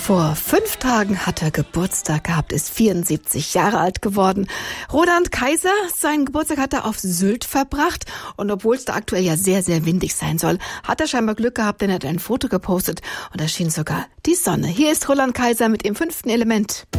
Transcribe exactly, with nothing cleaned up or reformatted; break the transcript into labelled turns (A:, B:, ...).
A: Vor fünf Tagen hat er Geburtstag gehabt, ist vierundsiebzig Jahre alt geworden. Roland Kaiser, seinen Geburtstag hat er auf Sylt verbracht. Und obwohl es da aktuell ja sehr, sehr windig sein soll, hat er scheinbar Glück gehabt, denn er hat ein Foto gepostet und da schien sogar die Sonne. Hier ist Roland Kaiser mit dem fünften Element.